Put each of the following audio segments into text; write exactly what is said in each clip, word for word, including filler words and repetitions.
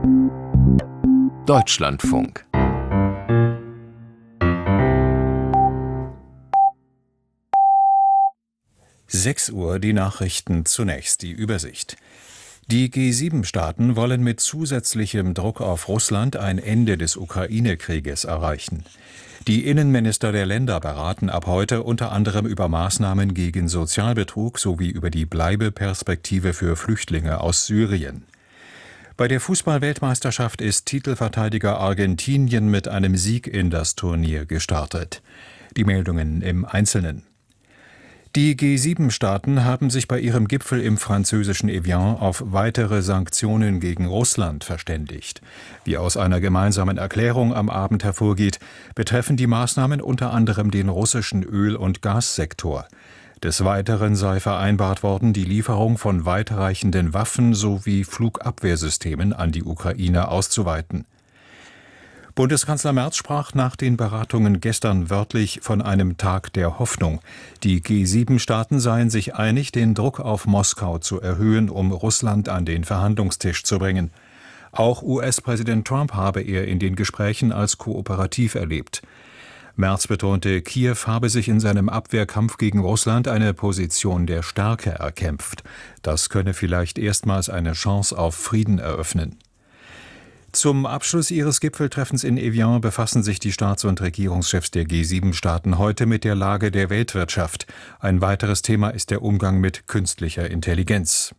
Deutschlandfunk. sechs Uhr die Nachrichten, zunächst die Übersicht. Die G sieben Staaten wollen mit zusätzlichem Druck auf Russland ein Ende des Ukraine-Krieges erreichen. Die Innenminister der Länder beraten ab heute unter anderem über Maßnahmen gegen Sozialbetrug sowie über die Bleibeperspektive für Flüchtlinge aus Syrien. Bei der Fußball-Weltmeisterschaft ist Titelverteidiger Argentinien mit einem Sieg in das Turnier gestartet. Die Meldungen im Einzelnen. Die G sieben Staaten haben sich bei ihrem Gipfel im französischen Evian auf weitere Sanktionen gegen Russland verständigt. Wie aus einer gemeinsamen Erklärung am Abend hervorgeht, betreffen die Maßnahmen unter anderem den russischen Öl- und Gassektor. Des Weiteren sei vereinbart worden, die Lieferung von weitreichenden Waffen sowie Flugabwehrsystemen an die Ukraine auszuweiten. Bundeskanzler Merz sprach nach den Beratungen gestern wörtlich von einem Tag der Hoffnung. Die G sieben Staaten seien sich einig, den Druck auf Moskau zu erhöhen, um Russland an den Verhandlungstisch zu bringen. Auch U S-Präsident Trump habe er in den Gesprächen als kooperativ erlebt. Merz betonte, Kiew habe sich in seinem Abwehrkampf gegen Russland eine Position der Stärke erkämpft. Das könne vielleicht erstmals eine Chance auf Frieden eröffnen. Zum Abschluss ihres Gipfeltreffens in Evian befassen sich die Staats- und Regierungschefs der G sieben Staaten heute mit der Lage der Weltwirtschaft. Ein weiteres Thema ist der Umgang mit künstlicher Intelligenz.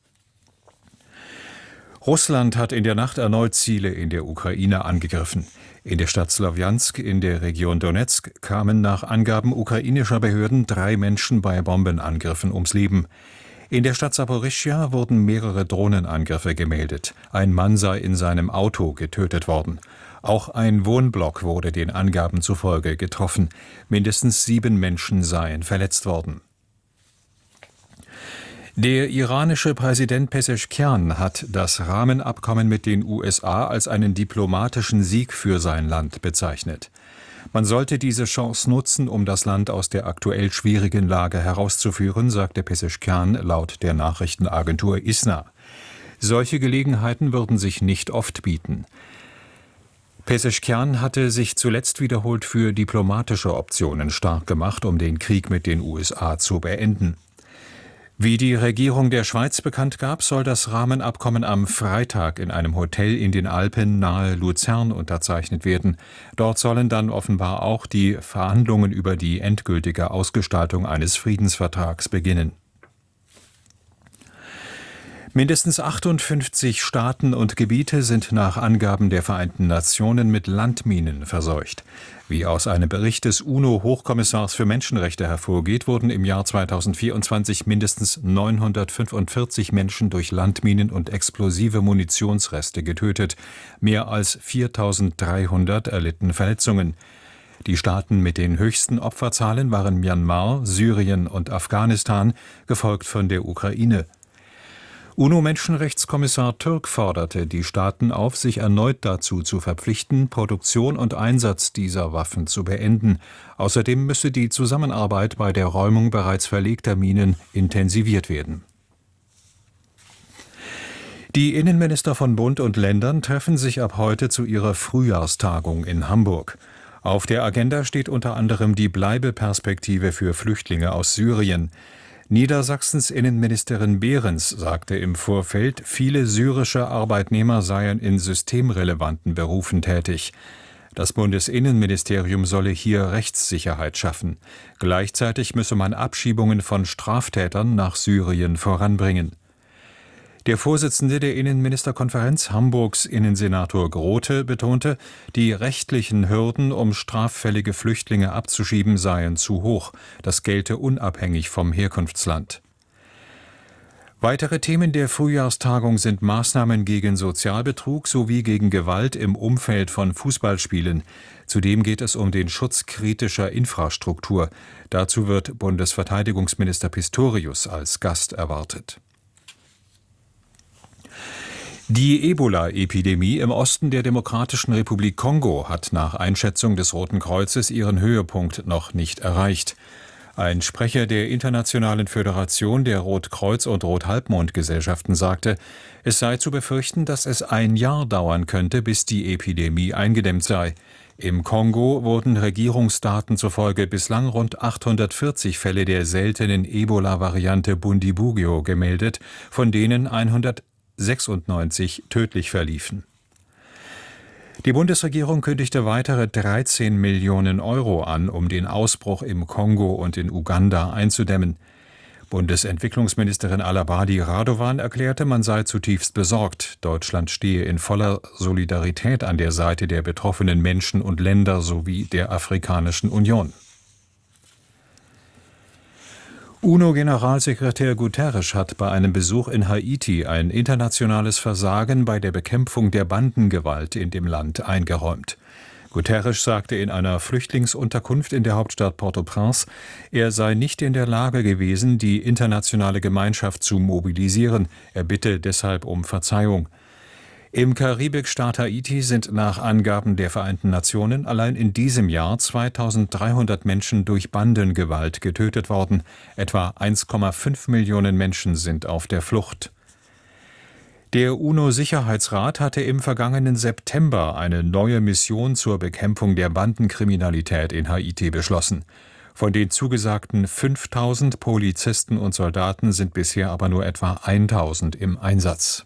Russland hat in der Nacht erneut Ziele in der Ukraine angegriffen. In der Stadt Slawjansk in der Region Donezk kamen nach Angaben ukrainischer Behörden drei Menschen bei Bombenangriffen ums Leben. In der Stadt Saporischschja wurden mehrere Drohnenangriffe gemeldet. Ein Mann sei in seinem Auto getötet worden. Auch ein Wohnblock wurde den Angaben zufolge getroffen. Mindestens sieben Menschen seien verletzt worden. Der iranische Präsident Pezeschkian hat das Rahmenabkommen mit den U S A als einen diplomatischen Sieg für sein Land bezeichnet. Man sollte diese Chance nutzen, um das Land aus der aktuell schwierigen Lage herauszuführen, sagte Pezeschkian laut der Nachrichtenagentur I S N A. Solche Gelegenheiten würden sich nicht oft bieten. Pezeschkian hatte sich zuletzt wiederholt für diplomatische Optionen stark gemacht, um den Krieg mit den U S A zu beenden. Wie die Regierung der Schweiz bekannt gab, soll das Rahmenabkommen am Freitag in einem Hotel in den Alpen nahe Luzern unterzeichnet werden. Dort sollen dann offenbar auch die Verhandlungen über die endgültige Ausgestaltung eines Friedensvertrags beginnen. Mindestens achtundfünfzig Staaten und Gebiete sind nach Angaben der Vereinten Nationen mit Landminen verseucht. Wie aus einem Bericht des UNO-Hochkommissars für Menschenrechte hervorgeht, wurden im Jahr zweitausendvierundzwanzig mindestens neunhundertfünfundvierzig Menschen durch Landminen und explosive Munitionsreste getötet. Mehr als viertausenddreihundert erlitten Verletzungen. Die Staaten mit den höchsten Opferzahlen waren Myanmar, Syrien und Afghanistan, gefolgt von der Ukraine. UNO-Menschenrechtskommissar Türk forderte die Staaten auf, sich erneut dazu zu verpflichten, Produktion und Einsatz dieser Waffen zu beenden. Außerdem müsse die Zusammenarbeit bei der Räumung bereits verlegter Minen intensiviert werden. Die Innenminister von Bund und Ländern treffen sich ab heute zu ihrer Frühjahrstagung in Hamburg. Auf der Agenda steht unter anderem die Bleibeperspektive für Flüchtlinge aus Syrien. Niedersachsens Innenministerin Behrens sagte im Vorfeld, viele syrische Arbeitnehmer seien in systemrelevanten Berufen tätig. Das Bundesinnenministerium solle hier Rechtssicherheit schaffen. Gleichzeitig müsse man Abschiebungen von Straftätern nach Syrien voranbringen. Der Vorsitzende der Innenministerkonferenz, Hamburgs Innensenator Grote, betonte, die rechtlichen Hürden, um straffällige Flüchtlinge abzuschieben, seien zu hoch. Das gelte unabhängig vom Herkunftsland. Weitere Themen der Frühjahrstagung sind Maßnahmen gegen Sozialbetrug sowie gegen Gewalt im Umfeld von Fußballspielen. Zudem geht es um den Schutz kritischer Infrastruktur. Dazu wird Bundesverteidigungsminister Pistorius als Gast erwartet. Die Ebola-Epidemie im Osten der Demokratischen Republik Kongo hat nach Einschätzung des Roten Kreuzes ihren Höhepunkt noch nicht erreicht. Ein Sprecher der Internationalen Föderation der Rotkreuz- und Rothalbmond-Gesellschaften sagte, es sei zu befürchten, dass es ein Jahr dauern könnte, bis die Epidemie eingedämmt sei. Im Kongo wurden Regierungsdaten zufolge bislang rund achthundertvierzig Fälle der seltenen Ebola-Variante Bundibugyo gemeldet, von denen hundertsechsundneunzig tödlich verliefen. Die Bundesregierung kündigte weitere dreizehn Millionen Euro an, um den Ausbruch im Kongo und in Uganda einzudämmen. Bundesentwicklungsministerin Alabadi Radovan erklärte, man sei zutiefst besorgt. Deutschland stehe in voller Solidarität an der Seite der betroffenen Menschen und Länder sowie der Afrikanischen Union. UNO-Generalsekretär Guterres hat bei einem Besuch in Haiti ein internationales Versagen bei der Bekämpfung der Bandengewalt in dem Land eingeräumt. Guterres sagte in einer Flüchtlingsunterkunft in der Hauptstadt Port-au-Prince, er sei nicht in der Lage gewesen, die internationale Gemeinschaft zu mobilisieren. Er bitte deshalb um Verzeihung. Im Karibikstaat Haiti sind nach Angaben der Vereinten Nationen allein in diesem Jahr zweitausenddreihundert Menschen durch Bandengewalt getötet worden. Etwa eins Komma fünf Millionen Menschen sind auf der Flucht. Der UNO-Sicherheitsrat hatte im vergangenen September eine neue Mission zur Bekämpfung der Bandenkriminalität in Haiti beschlossen. Von den zugesagten fünftausend Polizisten und Soldaten sind bisher aber nur etwa eintausend im Einsatz.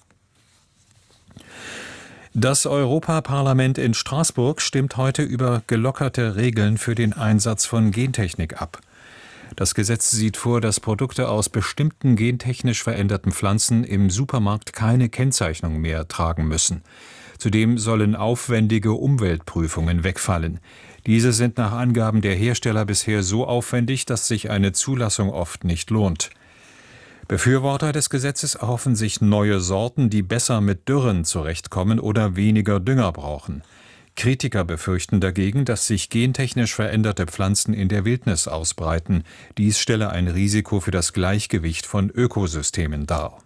Das Europaparlament in Straßburg stimmt heute über gelockerte Regeln für den Einsatz von Gentechnik ab. Das Gesetz sieht vor, dass Produkte aus bestimmten gentechnisch veränderten Pflanzen im Supermarkt keine Kennzeichnung mehr tragen müssen. Zudem sollen aufwendige Umweltprüfungen wegfallen. Diese sind nach Angaben der Hersteller bisher so aufwendig, dass sich eine Zulassung oft nicht lohnt. Befürworter des Gesetzes erhoffen sich neue Sorten, die besser mit Dürren zurechtkommen oder weniger Dünger brauchen. Kritiker befürchten dagegen, dass sich gentechnisch veränderte Pflanzen in der Wildnis ausbreiten. Dies stelle ein Risiko für das Gleichgewicht von Ökosystemen dar.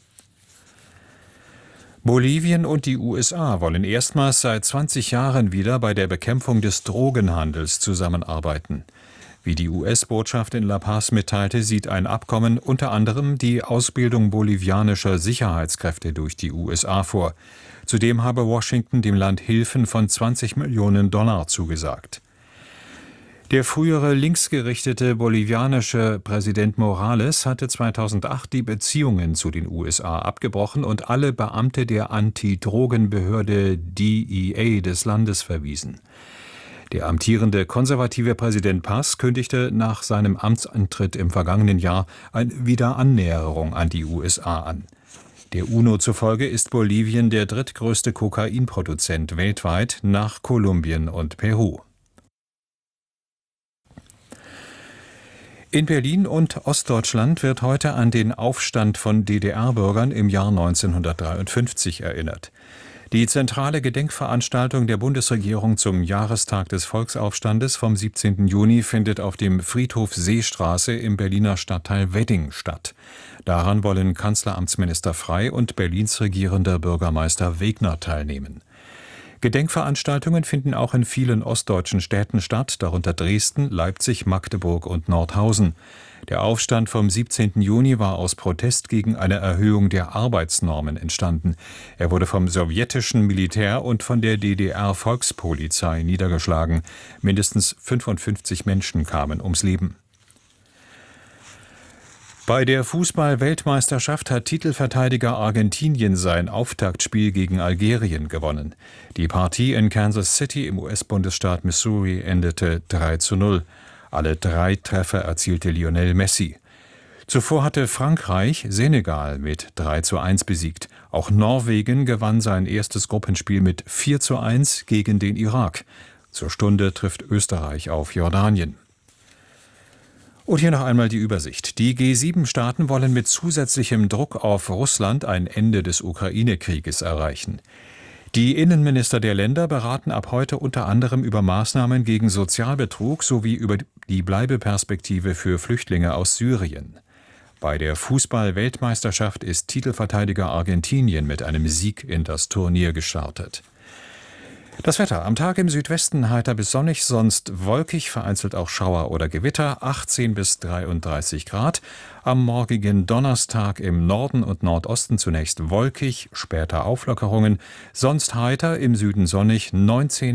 Bolivien und die U S A wollen erstmals seit zwanzig Jahren wieder bei der Bekämpfung des Drogenhandels zusammenarbeiten. Wie die U S-Botschaft in La Paz mitteilte, sieht ein Abkommen unter anderem die Ausbildung bolivianischer Sicherheitskräfte durch die U S A vor. Zudem habe Washington dem Land Hilfen von zwanzig Millionen Dollar zugesagt. Der frühere linksgerichtete bolivianische Präsident Morales hatte zweitausendacht die Beziehungen zu den U S A abgebrochen und alle Beamte der Anti-Drogen-Behörde D E A des Landes verwiesen. Der amtierende konservative Präsident Paz kündigte nach seinem Amtsantritt im vergangenen Jahr eine Wiederannäherung an die U S A an. Der UNO zufolge ist Bolivien der drittgrößte Kokainproduzent weltweit nach Kolumbien und Peru. In Berlin und Ostdeutschland wird heute an den Aufstand von D D R-Bürgern im Jahr neunzehnhundertdreiundfünfzig erinnert. Die zentrale Gedenkveranstaltung der Bundesregierung zum Jahrestag des Volksaufstandes vom siebzehnten Juni findet auf dem Friedhof Seestraße im Berliner Stadtteil Wedding statt. Daran wollen Kanzleramtsminister Frey und Berlins regierender Bürgermeister Wegner teilnehmen. Gedenkveranstaltungen finden auch in vielen ostdeutschen Städten statt, darunter Dresden, Leipzig, Magdeburg und Nordhausen. Der Aufstand vom siebzehnten Juni war aus Protest gegen eine Erhöhung der Arbeitsnormen entstanden. Er wurde vom sowjetischen Militär und von der D D R-Volkspolizei niedergeschlagen. Mindestens fünfundfünfzig Menschen kamen ums Leben. Bei der Fußball-Weltmeisterschaft hat Titelverteidiger Argentinien sein Auftaktspiel gegen Algerien gewonnen. Die Partie in Kansas City im U S-Bundesstaat Missouri endete drei zu null. Alle drei Treffer erzielte Lionel Messi. Zuvor hatte Frankreich Senegal mit drei zu eins besiegt. Auch Norwegen gewann sein erstes Gruppenspiel mit vier zu eins gegen den Irak. Zur Stunde trifft Österreich auf Jordanien. Und hier noch einmal die Übersicht. Die G sieben Staaten wollen mit zusätzlichem Druck auf Russland ein Ende des Ukraine-Krieges erreichen. Die Innenminister der Länder beraten ab heute unter anderem über Maßnahmen gegen Sozialbetrug sowie über die Bleibeperspektive für Flüchtlinge aus Syrien. Bei der Fußball-Weltmeisterschaft ist Titelverteidiger Argentinien mit einem Sieg in das Turnier gestartet. Das Wetter: Am Tag im Südwesten heiter bis sonnig, sonst wolkig, vereinzelt auch Schauer oder Gewitter, achtzehn bis dreiunddreißig Grad. Am morgigen Donnerstag im Norden und Nordosten zunächst wolkig, später Auflockerungen, sonst heiter, im Süden sonnig, neunzehn